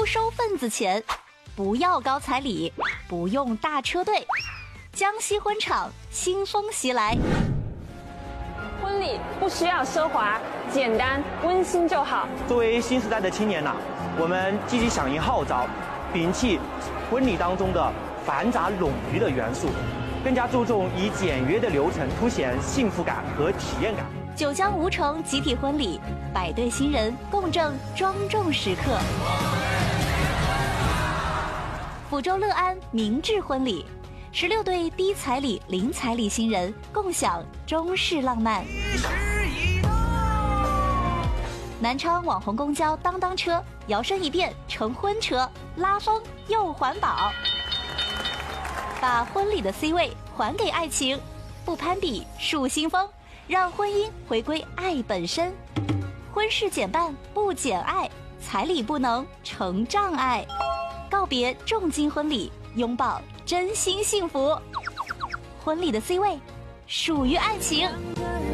不收份子钱，不要高彩礼，不用大车队。江西婚场新风袭来。 婚礼不需要奢华，简单温馨就好。 作为新时代的青年我们积极响应号召，摒弃婚礼当中的繁杂冗余的元素，更加注重以简约的流程凸显幸福感和体验感。 九江吴城集体婚礼，100对新人共振庄重时刻。抚州乐安明志婚礼，16对低彩礼零彩礼新人共享中式浪漫。南昌网红公交当当车摇身一变成婚车，拉风又环保，把婚礼的 C 位还给爱情，不攀比树新风，让婚姻回归爱本身。婚事减半不减爱，彩礼不能成障碍。告别重金婚礼，拥抱真心幸福。婚礼的 C 位属于爱情。